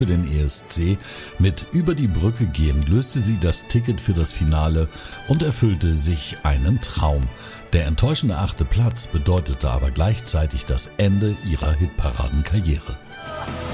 Für den ESC. Mit Über die Brücke gehen löste sie das Ticket für das Finale und erfüllte sich einen Traum. Der enttäuschende 8. Platz bedeutete aber gleichzeitig das Ende ihrer Hitparadenkarriere.